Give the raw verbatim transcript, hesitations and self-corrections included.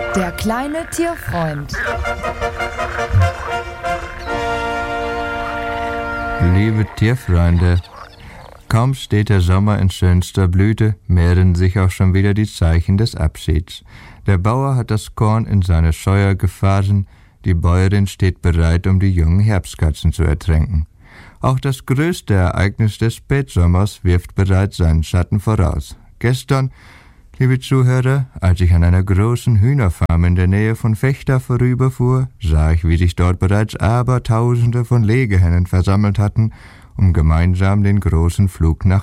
Der kleine Tierfreund. Liebe Tierfreunde, kaum steht der Sommer in schönster Blüte, mehren sich auch schon wieder die Zeichen des Abschieds. Der Bauer hat das Korn in seine Scheuer gefahren, die Bäuerin steht bereit, um die jungen Herbstkatzen zu ertränken. Auch das größte Ereignis des Spätsommers wirft bereits seinen Schatten voraus. Gestern, liebe Zuhörer, als ich an einer großen Hühnerfarm in der Nähe von Vechta vorüberfuhr, sah ich, wie sich dort bereits Abertausende von Legehennen versammelt hatten, um gemeinsam den großen Flug nach